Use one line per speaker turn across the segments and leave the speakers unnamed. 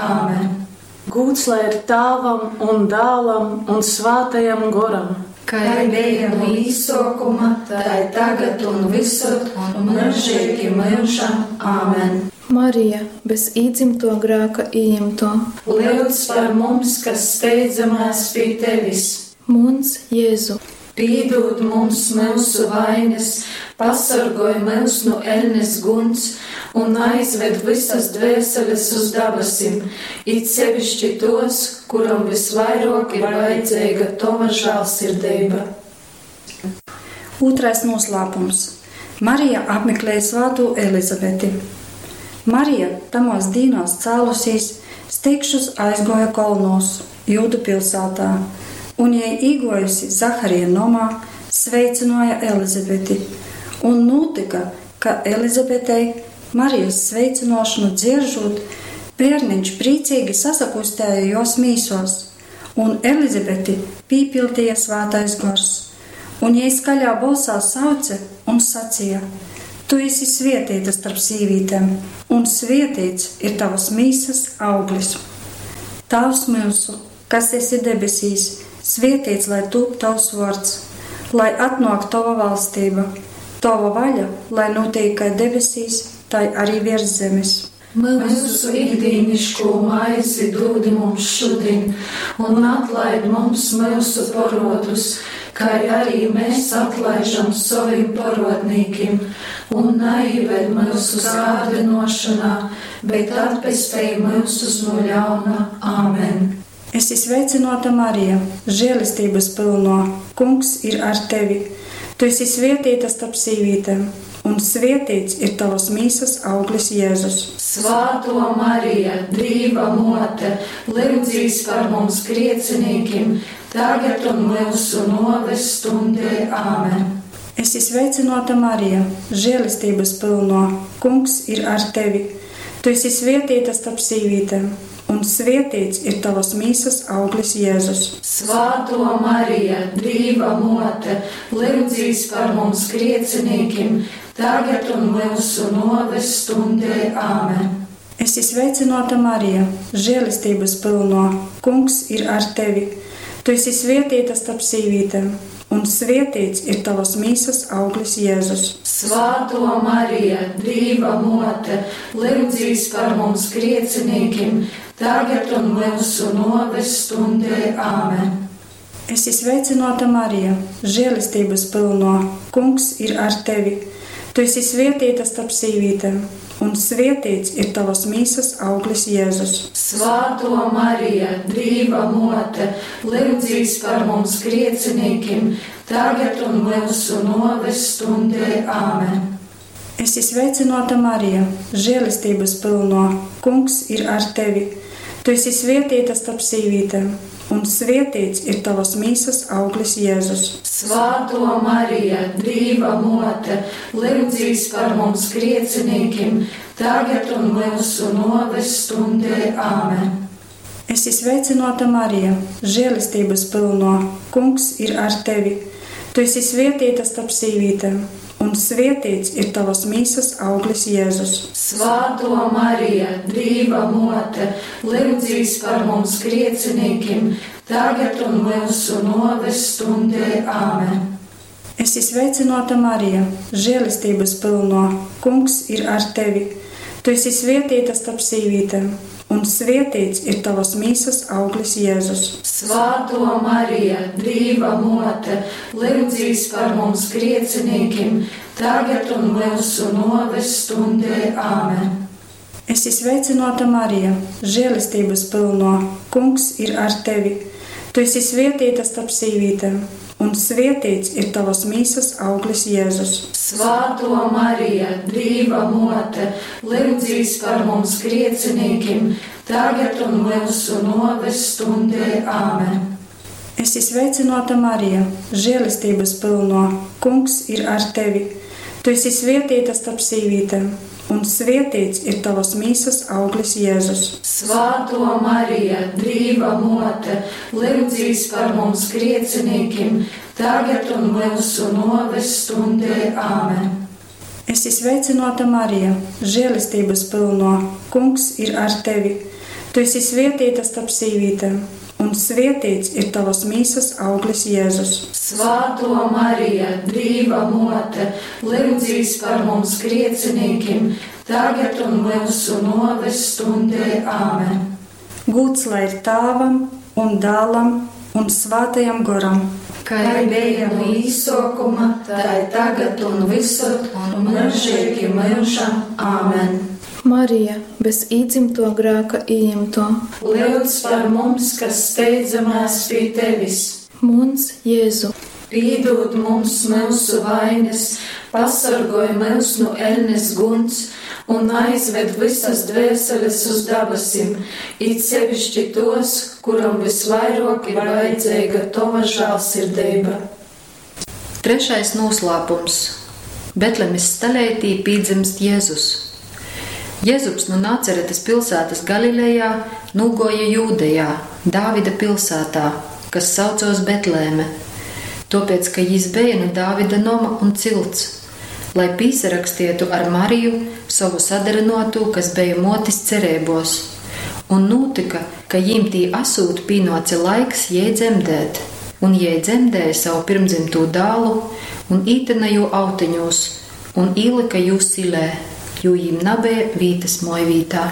Āmen.
Gūts lai ir Tēvam un Dēlam un Svētajam Goram.
Kā bija no izsākuma, tā ir tagad un visur un mūžīgi mūžam. Āmen.
Marija, bez īdzimto grēka ieņemto,
Lūdz par mums, kas steidzamies pie tevis.
Mums, Jēzu,
Piedod mums mūsu vainas, pasargoj mūs no ēnes guns un aizved visas dvēseles uz dabasim, it sevišķi tos, kuram visvairāk ir vajadzīga tava žēlsirdība.
Otrais noslēpums. Marija apmeklēja svāto Elizabeti. Marija tamos dīnos cēlusīs, steigšus aizgoja kolnos, Jūdu pilsētā, un jai īgojusi Zaharija nomā, sveicināja Elizabeti, un notika, ka Elizabetei Marijas sveicināšanu dzieržot, bērniņš priecīgi sasakustēja jos mīsos, un Elizabeti pīpiltīja svētais gars, un jai skaļā balsā sauce un sacīja: Tu esi svētīta starp sīvītēm, un svētīts ir tavas mīsas auglis. Tavs mūsu, kas esi debesīs, svētīts lai top tavs vārds, lai atnāk tava valstība, tava vaļa, lai notiek kā debesīs, tai arī virs zemes.
Mūsu ikdienišķo maizi dod mums šodien, un atlaid mums mūsu parodus, kā arī mēs atlaižam saviem parodnīkiem, un neieved mūsu kārdinošanā, bet atpestī mūsus no ļauna. Āmen.
Esi sveicināta Marija, žēlistības pilno, Kungs ir ar tevi. Tu esi svētīta starp sīvītēm, un svētīts ir tavas mīsas auglis Jēzus.
Svāto Marija, Dieva mote, lūdzīs par mums griecinīkiem, tagad un mūsu noves stundē. Āmen.
Esi sveicināta Marija, žēlistības pilno, Kungs ir ar tevi. Tu esi svētīta starp sīvītēm, un svētīts ir tavas mīsas auglis Jēzus.
Svāto Marija, Dieva mote, lūdzīs par mums griecinīkiem, tagad un mūsu noves stundē. Āmen.
Esi sveicināta Marija, žēlistības pilno, Kungs ir ar tevi. Tu esi svētīta starp sīvītēm, un svētīts ir tavas mīsas auglis Jēzus.
Svāto Marija, Dieva mote, lūdzīs par mums griecinīkiem, tagad un mūsu noves stundē. Āmen.
Esi sveicināta Marija, žēlistības pilno, Kungs ir ar tevi. Tu esi svētīta starp sīvītēm, un svētīts ir tavas mīsas auglis Jēzus.
Svāto Marija, Dieva mote, lūdzīs par mums griecinīkiem, tagad un mūsu noves stundē. Āmen.
Esi sveicināta Marija, žēlistības pilno, Kungs ir ar tevi. Tu esi svētīta starp sīvītēm, un svētīts ir tavas mīsas auglis Jēzus.
Svāto Marija, Dieva mote, lūdzīs par mums griecinīkiem, tagad un mūsu noves stundē. Āmen.
Esi sveicināta Marija, žēlistības pilno, Kungs ir ar tevi. Tu esi svētīta starp sīvītēm, un svētīts ir tavas mīsas auglis Jēzus.
Svāto Marija, Dieva mote, lūdzīs par mums griecinīkiem, tagad un mūsu noves stundē. Āmen.
Esi sveicināta Marija, žēlistības pilno, Kungs ir ar tevi. Tu esi svētīta starp sīvītēm, un svētīts ir tavas mīsas auglis Jēzus.
Svāto Marija, Dieva mote, lūdzīs par mums griecinīkiem, tagad un mūsu noves stundē. Āmen.
Esi sveicināta Marija, žēlistības pilno, Kungs ir ar tevi. Tu esi svētīta starp sīvītēm, un svētīts ir tavas mīsas auglis Jēzus.
Svāto Marija, Dieva mote, lūdzīs par mums griecinīkiem, tagad un mūsu noves stundē. Āmen.
Esi sveicināta Marija, žēlistības pilno, Kungs ir ar tevi. Tu esi svētīta starp sīvītēm, un svētīts ir tavas mīsas auglis Jēzus.
Svāto Marija, Dieva mote, lūdzīs par mums griecinīkiem, tagad un mūsu noves stundē. Āmen.
Esi sveicināta Marija, žēlistības pilno, Kungs ir ar tevi. Tu esi svētīta starp sīvītēm, un svētīts ir tavas mīsas auglis Jēzus.
Svētā Marija, Dieva mote, lūdzīs par mums griecinīkiem, tagad un mūsu nāves stundē. Āmen.
Gods lai ir Tēvam un Dēlam un Svētajam Garam,
Kā bija no īsākuma, tā ir tagad un visur, un mūžīgi mūžam. Āmen.
Marija, bez īdzimto grēka ieņemto,
Lūdz par mums, kas steidzamies pie tevis.
Mums, Jēzu,
Piedod mums mūsu vainas, pasargoj mūs no ēnes guns un aizved visas dvēseles uz debesim, it sevišķi tos, kuram visvairāk ir vajadzīga tava žēlsirdība.
Trešais noslēpums. Betlemes staleitī pīdzimst Jēzus. Jēzus no Nacaretes pilsētas Galilejā nūgoja Jūdejā, Dāvida pilsētā, kas saucos Betlēme, tāpēc, ka jis bija no Dāvida noma un cilts, lai pīsarakstietu ar Mariju, savu sadarinotu, kas bija motis cerībos. Un notika, ka jim tī asūt pīnoca laiks jai dzemdēt, un jai dzemdēja savu pirmdzimtū dālu un ītenaju autiņos, un īlika jū silē, jo jim nabēja vītas mojvītā.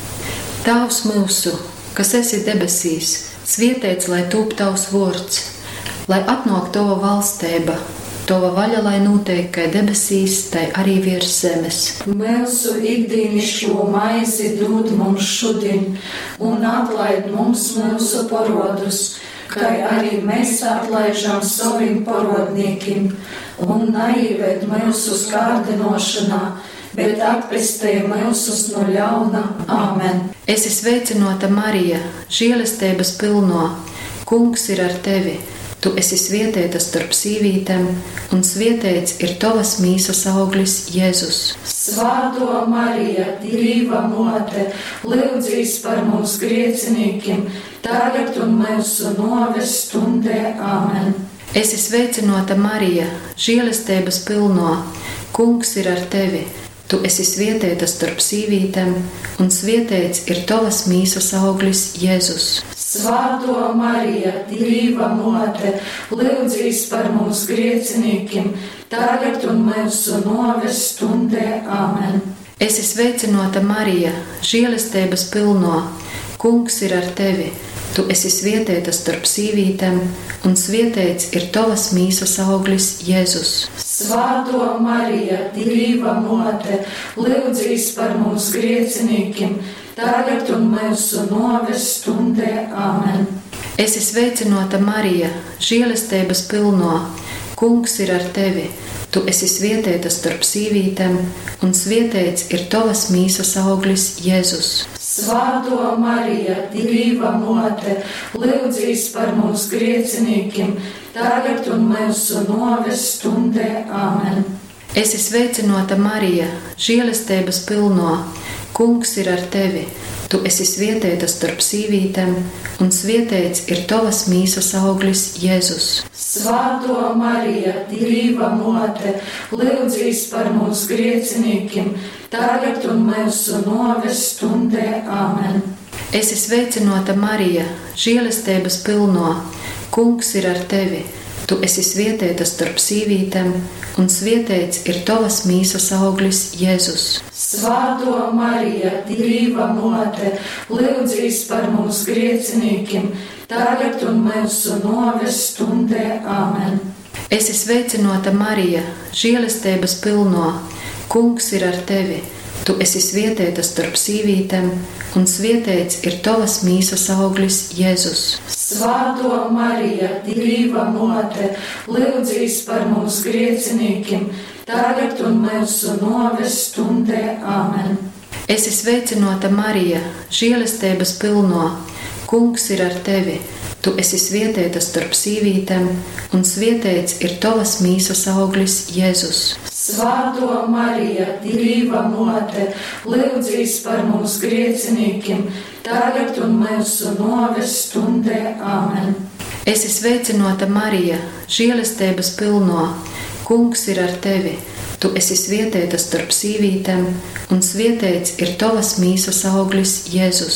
Tavs mūsu, kas esi debesīs, svietēts, lai tūp tavs vārds, lai atnāk tava valstība, tava vaļa, lai notiek kā debesīs, tai arī virs zemes.
Mūsu ikdienišķo maizi dod mums šodien, un atlaid mums mūsu parodus, kā arī mēs atlaižam saviem parodniekiem, un neieved mūsu skārdinošanā, bet atpestī mūsus no ļauna. Āmen.
Esi sveicinota Marija, žēlastības pilno, Kungs ir ar tevi. Tu esi svētīta starp sīvītēm, un svētīts ir tavas mīsas auglis Jēzus.
Svētā Marija, Dieva mote, lūdzīs par mums griecinīkiem, tagad un mūsu nāves stundē. Āmen.
Esi sveicinota Marija, žēlastības pilno, Kungs ir ar tevi. Tu esi svētīta starp sīvītēm, un svētīts ir tavas mīsas auglis Jēzus.
Svētā Marija, Dieva mote, lūdzīs par mums griecinīkiem, tagad un mūsu nāves stundē. Āmen.
Esi sveicinota Marija, žēlastības pilno, Kungs ir ar tevi. Tu esi svētīta starp sīvītēm, un svētīts ir tavas mīsas auglis Jēzus.
Svētā Marija, Dieva mote, lūdzīs par mums griecinīkiem, tagad un mūsu nāves stundē. Āmen.
Esi sveicinota Marija, žēlastības pilno, Kungs ir ar tevi. Tu esi svētīta starp sīvītēm, un svētīts ir tavas mīsas auglis Jēzus.
Svētā Marija, Dieva mote, lūdzīs par mums griecinīkiem, tagad un mūsu nāves stundē. Āmen.
Esi sveicinota Marija, žēlastības pilno, Kungs ir ar tevi. Tu esi svētīta starp sīvītēm, un svētīts ir tavas mīsas auglis Jēzus.
Svētā Marija, Dieva mote, lūdzīs par mums griecinīkiem, tagad un mūsu nāves stundē. Āmen.
Esi sveicinota Marija, žēlastības pilno, Kungs ir ar tevi. Tu esi svētīta starp sīvītēm, un svētīts ir tavas mīsas auglis Jēzus.
Svētā Marija, Dieva mote, lūdzīs par mums griecinīkiem, tagad un mūsu nāves stundē. Āmen.
Esi sveicinota Marija, žēlastības pilno, Kungs ir ar tevi. Tu esi svētīta starp sīvītēm, un svētīts ir tavas mīsas auglis Jēzus.
Svētā Marija, Dieva mote, lūdzīs par mums griecinīkiem, tagad un mūsu nāves stundē. Āmen.
Esi sveicinota Marija, žēlastības pilno, Kungs ir ar tevi. Tu esi svētīta starp sīvītēm, un svētīts ir tavas mīsas auglis Jēzus.
Svētā Marija, Dieva mote, lūdzīs par mums griecinīkiem, tagad un mūsu nāves stundē. Āmen.
Esi sveicinota Marija, žēlastības pilno, Kungs ir ar tevi. Tu esi svētīta starp sīvītēm, un svētīts ir tavas mīsas auglis Jēzus.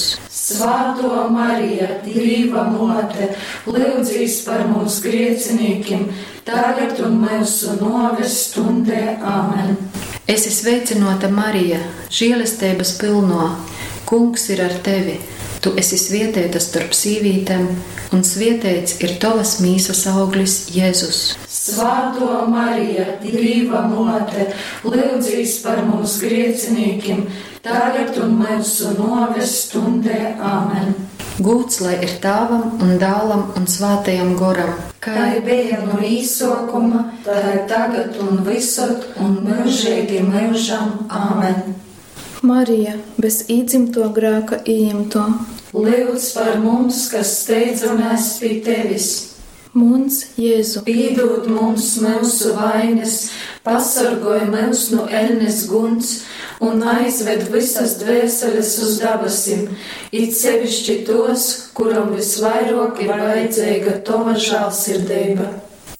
Svētā Marija, Dieva mote, lūdzīs par mums griecinīkiem, tagad un mūsu nāves stundē. Āmen.
Esi sveicinota Marija, žēlastības pilno, Kungs ir ar tevi. Tu esi svētīta starp sīvītēm, un svētīts ir tavas mīsas auglis, Jēzus.
Svētā Marija, Dieva mote, lūdzīs par mums griecinīkiem, tagad un mūsu nāves stundē. Āmen.
Gūts lai ir Tēvam un Dēlam un Svētajam Goram,
kā bija no īsākuma, tā tagad un visur un mūžīgi mūžam. Āmen.
Marija, bez īdzimto grēka ieņemto,
Lūdz par mums, kas steidzamies pie tevis.
Mums, Jēzu,
Piedod mums mūsu vainas, pasargoj mūs no ēnes guns un aizved visas dvēseles uz dabasim, it sevišķi tos, kuram visvairāk ir vajadzīga tava žēlsirdība.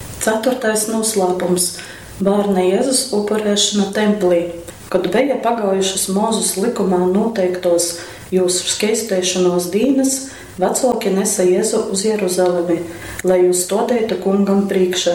4. noslēpums – Bērna Jēzus upurēšana templī. Kad bija pagājušas Mozus likumā noteiktos jūsu skaistēšanos dienas, vecāki nesa Jēzu uz Jeruzalemi, lai jūs stādītu kungam priekšā.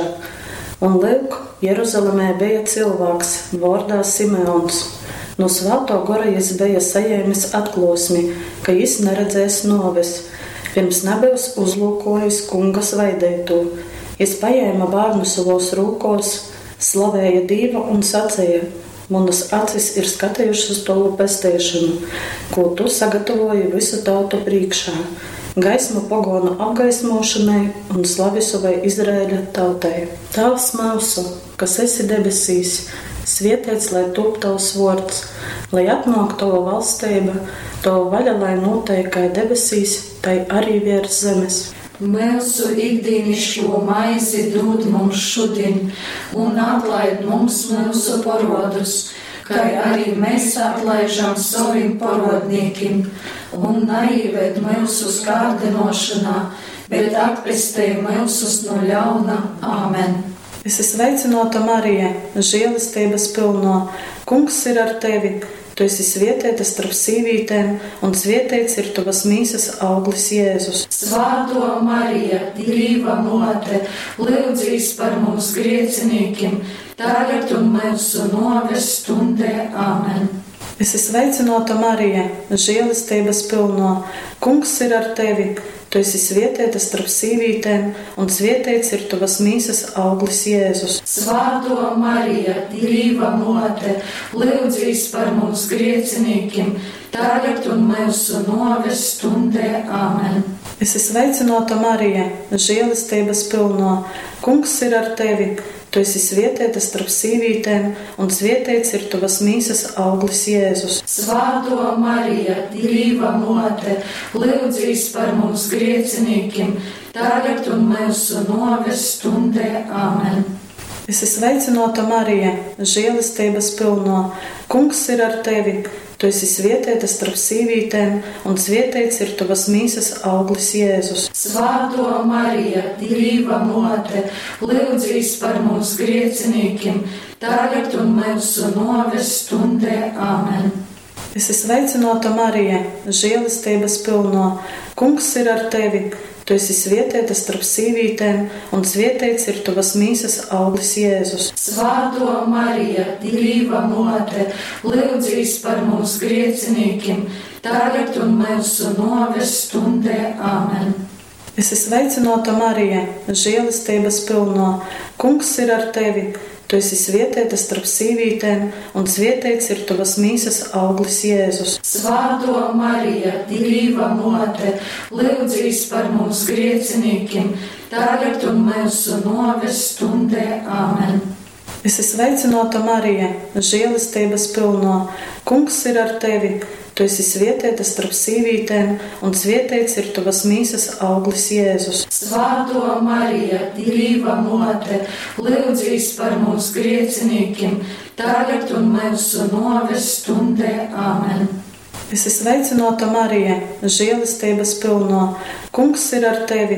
Un lūk, Jeruzalemē bija cilvēks, vārdā Simeons. No Svētā Gora viņš bija saņēmis atklāsmi, ka viņš neredzēs nāves, pirms nebūs uzlūkojis kunga svaidīto. Viņš paņēma bērnu savos rūkos, slavēja Dievu un sacīja: Manas acis ir skatījušas tavu pestīšanu, ko tu sagatavoji visu tautu priekšā, gaismu pagānu apgaismošanai un slavi savai Izraēļa tautai. Tēvs mūsu, kas esi debesīs, svētīts lai top tavs vārds, lai atnāk tava valstība, tava vaļa lai notiek kā debesīs, tai arī virs zemes.
Mūsu ikdienišķo maizi dod mums šodien, un atlaid mums mūsu parodus, kā arī mēs atlaižam saviem parodniekiem, un neieved mūsu kārdinošanā, bet atpestī mūsus no ļauna. Āmen.
Esi sveicināta Marija, žēlastības pilno, Kungs ir ar tevi. Tu esi svētīta starp sīvītēm, un svētīts ir tavas mīsas auglis, Jēzus.
Svētā Marija, Dieva mote, lūdzīs par mums griecinīkiem, tagad un mūsu nāves stundē. Āmen.
Esi sveicināta Marija, žēlastības pilno, Kungs ir ar tevi. Tu esi svētīta starp sīvītēm, un svētīts ir tavas mīsas auglis, Jēzus.
Svētā Marija, Dieva mote, lūdzīs par mums griecinīkiem, tagad un mūsu nāves stundē. Āmen.
Esi sveicināta Marija, žēlastības pilno, Kungs ir ar tevi. Tu esi svētīta starp sīvītēm, un svētīts ir tavas mīsas auglis, Jēzus.
Svētā Marija, Dieva mote, lūdzīs par mums griecinīkiem, tagad un mūsu nāves stundē. Āmen.
Esi sveicināta Marija, žēlastības pilno, Kungs ir ar tevi. Tu esi svētīta starp sīvītēm, un svētīts ir tavas mīsas auglis, Jēzus.
Svētā Marija, Dieva mote, lūdzīs par mums griecinīkiem, tagad un mūsu nāves stundē. Āmen.
Esi sveicināta Marija, žēlastības pilno, Kungs ir ar tevi. Tu esi svētīta starp sīvītēm, un svētīts ir tavas mīsas auglis, Jēzus.
Svētā Marija, Dieva mote, lūdzīs par mums griecinīkiem, tagad un mūsu nāves stundē. Āmen.
Esi sveicināta Marija, žēlastības pilno, Kungs ir ar tevi. Tu esi svētīta starp sīvītēm, un svētīts ir tavas mīsas auglis, Jēzus.
Svētā Marija, Dieva mote, lūdzīs par mums griecinīkiem, tagad un mūsu nāves stundē. Āmen.
Esi sveicināta Marija, žēlastības pilno, Kungs ir ar tevi. Tu esi svētīta starp sīvītēm, un svētīts ir tavas mīsas auglis, Jēzus.
Svētā Marija, Dieva mote, lūdzīs par mums griecinīkiem, tagad un mūsu nāves stundē. Āmen.
Esi sveicināta Marija, žēlastības pilno, Kungs ir ar tevi.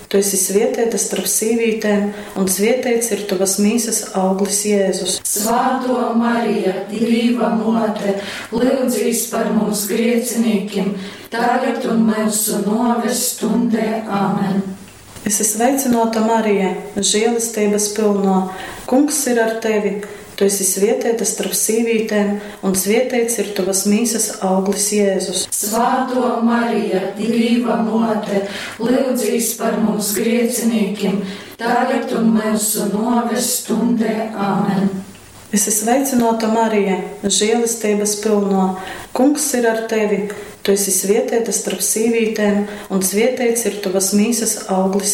Tu esi svētīta starp sīvītēm, un svētīts ir tavas mīsas auglis Jēzus.
Svētā Marija, Dieva mote, lūdzīs par mums griecinīkiem, tagad un mūsu nāves stundē. Āmen.
Es esmu sveicināta Marija, žēlastības pilno. Kungs ir ar tevi. Tu esi svētīta starp sīvītēm, un svētīts ir tavas mīsas auglis Jēzus.
Svētā Marija, Dieva mote, lūdzīs par mums griecinīkiem, tagad un mūsu nāves stundē. Āmen.
Es esmu sveicināta Marija, žēlastības pilno. Kungs ir ar tevi. Tu esi svētīta starp sīvītēm, un svētīts ir tavas mīsas auglis